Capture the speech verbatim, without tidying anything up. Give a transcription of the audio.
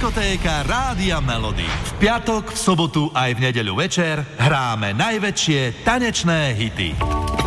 Diskotéka Rádia Melody. V piatok, v sobotu aj v nedeľu večer hráme najväčšie tanečné hity.